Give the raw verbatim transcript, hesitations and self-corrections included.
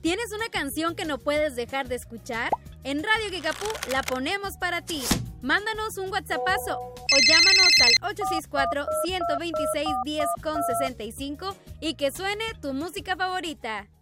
¿Tienes una canción que no puedes dejar de escuchar? En Radio Kickapoo la ponemos para ti. Mándanos un WhatsAppazo o llámanos al ocho seis cuatro, uno dos seis, uno cero con sesenta y cinco y que suene tu música favorita.